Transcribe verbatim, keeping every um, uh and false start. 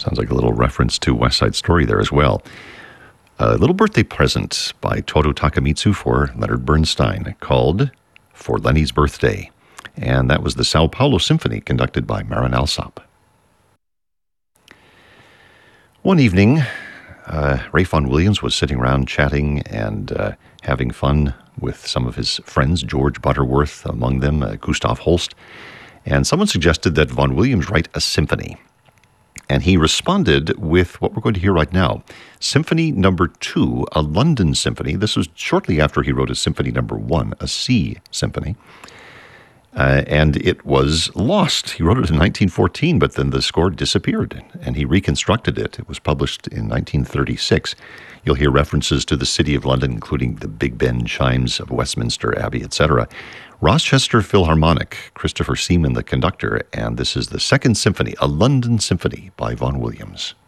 Sounds like a little reference to West Side Story there as well. A little birthday present by Toru Takemitsu for Leonard Bernstein called For Lenny's Birthday. And that was the Sao Paulo Symphony conducted by Marin Alsop. One evening, uh, Ray Vaughan Williams was sitting around chatting and uh, having fun with some of his friends, George Butterworth among them, uh, Gustav Holst. And someone suggested that Vaughan Williams write a symphony. And he responded with what we're going to hear right now, Symphony Number Two, a London symphony. This was shortly after he wrote a Symphony Number One, a C symphony. Uh, and it was lost. He wrote it in nineteen fourteen, but then the score disappeared, and he reconstructed it. It was published in nineteen thirty-six. You'll hear references to the City of London, including the Big Ben chimes of Westminster Abbey, et cetera. Rochester Philharmonic, Christopher Seaman, the conductor, and this is the Second Symphony, a London Symphony by Vaughan Williams.